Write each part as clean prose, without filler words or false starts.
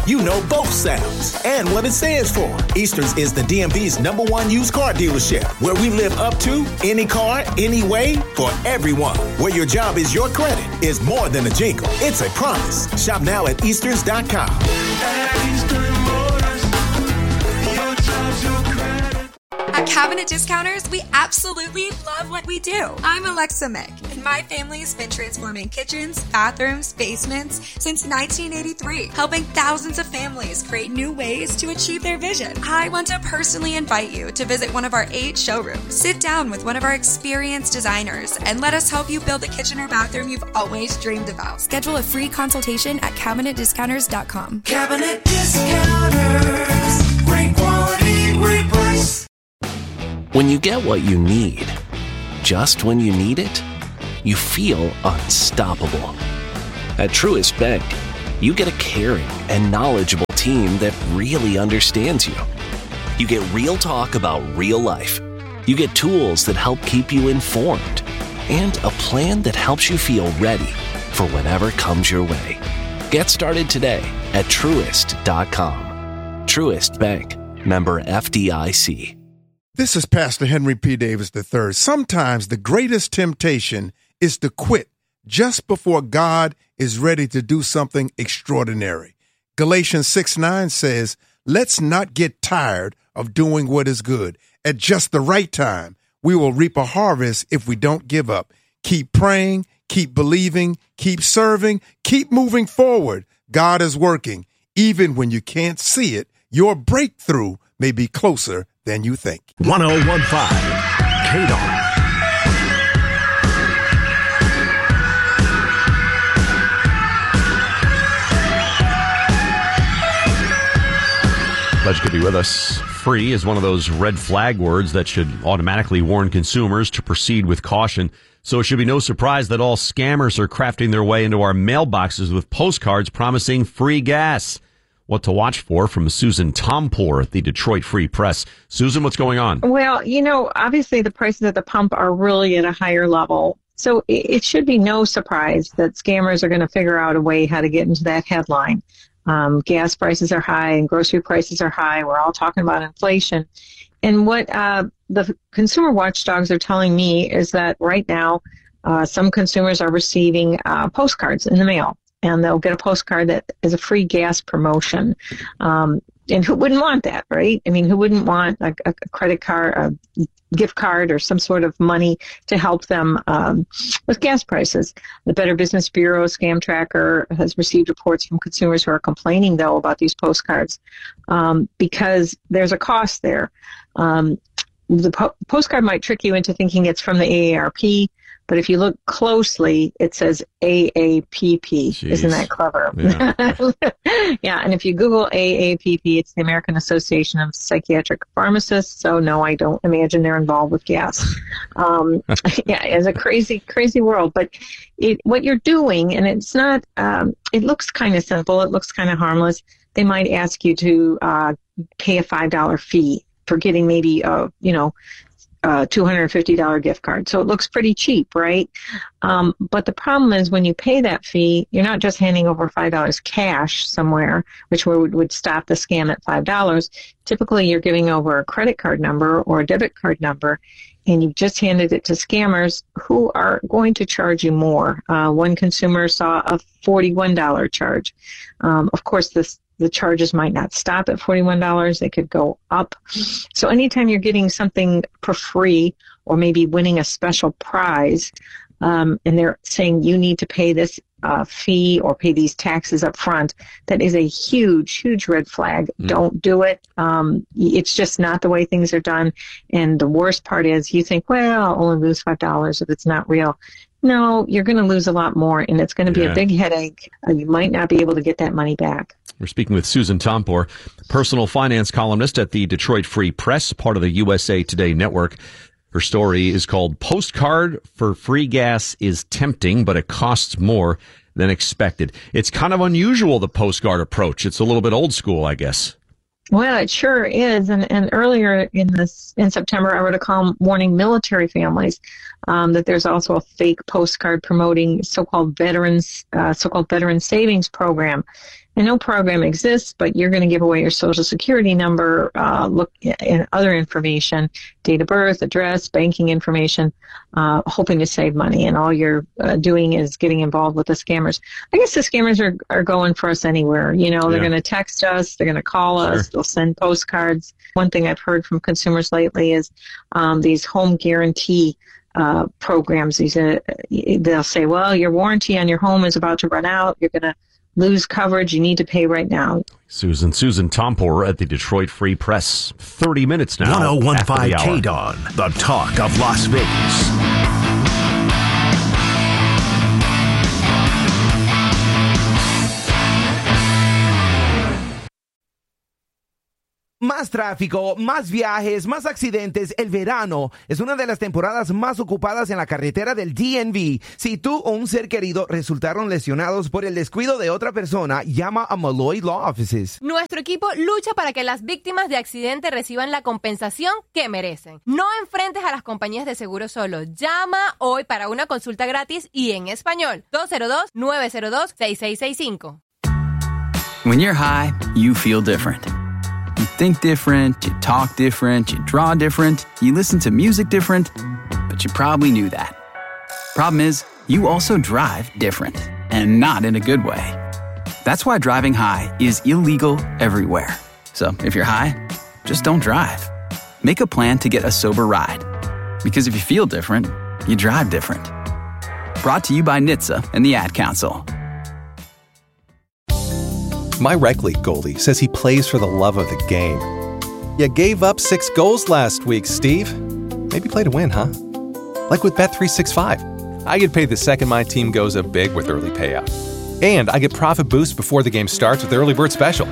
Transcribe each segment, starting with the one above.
You know both sounds and what it stands for. Easterns is the DMV's #1 used car dealership, where we live up to any car, any way, for everyone. Where your job is your credit is more than a jingle. It's a promise. Shop now at Easterns.com. At Eastern Motors, your job's your credit. At Cabinet Discounters, we absolutely love what we do. I'm Alexa Mick, and my family's been transforming kitchens, bathrooms, basements since 1983, helping thousands of families create new ways to achieve their vision. I want to personally invite you to visit one of our 8 showrooms. Sit down with one of our experienced designers and let us help you build the kitchen or bathroom you've always dreamed about. Schedule a free consultation at CabinetDiscounters.com. Cabinet Discounters. Great quality, great price. When you get what you need, just when you need it, you feel unstoppable. At Truist Bank, you get a caring and knowledgeable team that really understands you. You get real talk about real life. You get tools that help keep you informed and a plan that helps you feel ready for whatever comes your way. Get started today at Truist.com. Truist Bank, member FDIC. This is Pastor Henry P. Davis III. Sometimes the greatest temptation is to quit just before God is ready to do something extraordinary. Galatians 6:9 says, let's not get tired of doing what is good. At just the right time, we will reap a harvest if we don't give up. Keep praying, keep believing, keep serving, keep moving forward. God is working. Even when you can't see it, your breakthrough may be closer than you think. 1015 KDAR. Glad you could be with us. Free is one of those red flag words that should automatically warn consumers to proceed with caution. So it should be no surprise that all scammers are crafting their way into our mailboxes with postcards promising free gas. What to watch for from Susan Tompour at the Detroit Free Press. Susan, what's going on? Well, obviously the prices at the pump are really at a higher level. So it should be no surprise that scammers are going to figure out a way how to get into that headline. Gas prices are high and grocery prices are high. We're all talking about inflation. And what the consumer watchdogs are telling me is that right now some consumers are receiving postcards in the mail. And they'll get a postcard that is a free gas promotion. And who wouldn't want that, right? I mean, who wouldn't want a credit card, a gift card, or some sort of money to help them with gas prices? The Better Business Bureau Scam Tracker has received reports from consumers who are complaining, though, about these postcards because there's a cost there. The postcard might trick you into thinking it's from the AARP, but if you look closely, it says AAPP. Jeez. Isn't that clever? Yeah. Yeah, and if you Google AAPP, it's the American Association of Psychiatric Pharmacists. So, no, I don't imagine they're involved with gas. Yeah, it's a crazy, crazy world. But what you're doing, and it's not, it looks kind of simple. It looks kind of harmless. They might ask you to pay a $5 fee for getting maybe, $250 gift card. So it looks pretty cheap, right? But the problem is when you pay that fee, you're not just handing over $5 cash somewhere, which would stop the scam at $5. Typically, you're giving over a credit card number or a debit card number, and you've just handed it to scammers who are going to charge you more. One consumer saw a $41 charge. Of course, the charges might not stop at $41. They could go up. So anytime you're getting something for free or maybe winning a special prize, and they're saying you need to pay this fee or pay these taxes up front, that is a huge, huge red flag. Don't do it. It's just not the way things are done. And the worst part is you think, well, I'll only lose $5 if it's not real. No, you're going to lose a lot more, and it's going to be a big headache. You might not be able to get that money back. We're speaking with Susan Tompour, personal finance columnist at the Detroit Free Press, part of the USA Today network. Her story is called Postcard for Free Gas is Tempting, but it costs more than expected. It's kind of unusual, the postcard approach. It's a little bit old school, I guess. Well, it sure is. And earlier in September, I wrote a column warning military families that there's also a fake postcard promoting so-called veteran savings program. And no program exists, but you're going to give away your social security number, look and other information, date of birth, address, banking information, hoping to save money. And all you're doing is getting involved with the scammers. I guess the scammers are going for us anywhere. You know, they're going to text us, they're going to call us, they'll send postcards. One thing I've heard from consumers lately is these home guarantee programs. They'll say, well, your warranty on your home is about to run out. You're going to lose coverage. You need to pay right now. Susan Tompor at the Detroit Free Press. 30 minutes now. 1015 KDON, the talk of Las Vegas. Más tráfico, más viajes, más accidentes. El verano es una de las temporadas más ocupadas en la carretera del DMV. Si tú o un ser querido resultaron lesionados por el descuido de otra persona, llama a Malloy Law Offices. Nuestro equipo lucha para que las víctimas de accidente reciban la compensación que merecen. No enfrentes a las compañías de seguro solo. Llama hoy para una consulta gratis y en español. 202-902-6665. When you're high, you feel different. You think different, you talk different, you draw different, you listen to music different, but you probably knew that. Problem is, you also drive different, and not in a good way. That's why driving high is illegal everywhere. So if you're high, just don't drive. Make a plan to get a sober ride. Because if you feel different, you drive different. Brought to you by NHTSA and the Ad Council. My rec league goalie says he plays for the love of the game. You gave up 6 goals last week, Steve. Maybe play to win, huh? Like with Bet365. I get paid the second my team goes up big with early payout. And I get profit boost before the game starts with the early bird special.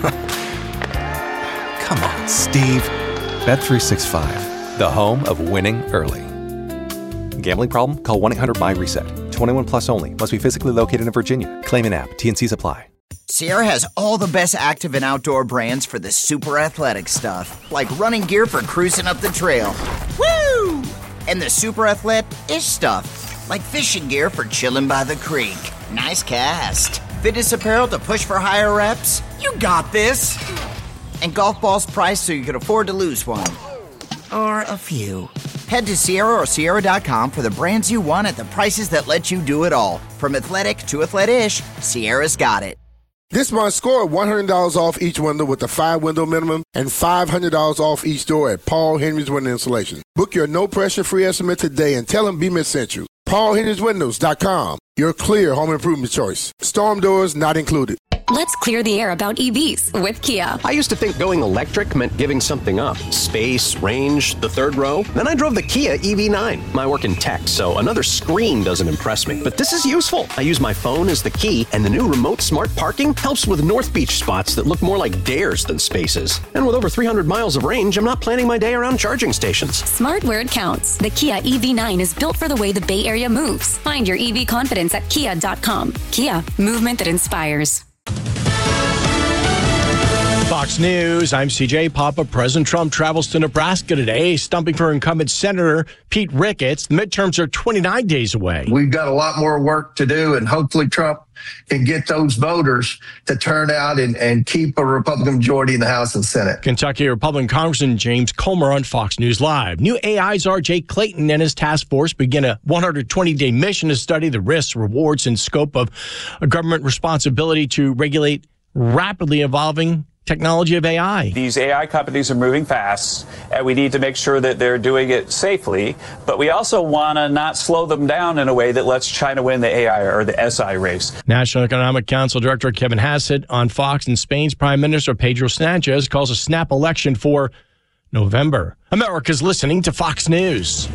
Come on, Steve. Bet365, the home of winning early. Gambling problem? Call 1-800-MY-RESET. 21 plus only. Must be physically located in Virginia. Claim an app. T&Cs apply. Sierra has all the best active and outdoor brands for the super athletic stuff, like running gear for cruising up the trail. Woo! And the super athletic-ish stuff, like fishing gear for chilling by the creek. Nice cast. Fitness apparel to push for higher reps. You got this. And golf balls priced so you can afford to lose one. Or a few. Head to Sierra or Sierra.com for the brands you want at the prices that let you do it all. From athletic to athletic-ish, Sierra's got it. This month, score $100 off each window with a 5-window minimum and $500 off each door at Paul Henry's Window Installation. Book your no-pressure free estimate today and tell them B-Miss sent you. PaulHenrysWindows.com. Your clear home improvement choice. Storm doors not included. Let's clear the air about EVs with Kia. I used to think going electric meant giving something up. Space, range, the third row. Then I drove the Kia EV9. I work in tech, so another screen doesn't impress me. But this is useful. I use my phone as the key, and the new remote smart parking helps with North Beach spots that look more like dares than spaces. And with over 300 miles of range, I'm not planning my day around charging stations. Smart where it counts. The Kia EV9 is built for the way the Bay Area moves. Find your EV confidence at kia.com. Kia, movement that inspires. Fox News, I'm CJ Papa. President Trump travels to Nebraska today, stumping for incumbent Senator Pete Ricketts. The midterms are 29 days away. We've got a lot more work to do, and hopefully Trump can get those voters to turn out and keep a Republican majority in the House and Senate. Kentucky Republican Congressman James Comer on Fox News Live. New AI czar Jake Clayton and his task force begin a 120-day mission to study the risks, rewards, and scope of a government responsibility to regulate rapidly evolving technology of AI. These AI companies are moving fast, and we need to make sure that they're doing it safely, but we also want to not slow them down in a way that lets China win the AI or the SI race. National Economic Council Director Kevin Hassett on Fox, and Spain's Prime Minister Pedro Sanchez calls a snap election for November. America's listening to Fox News.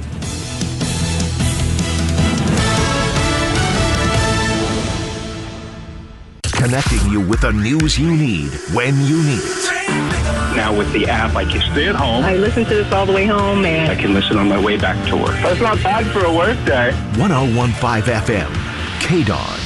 Connecting you with the news you need when you need it. Now with the app, I can stay at home. I listen to this all the way home, and I can listen on my way back to work. That's not bad for a work day. 1015 FM, KDON.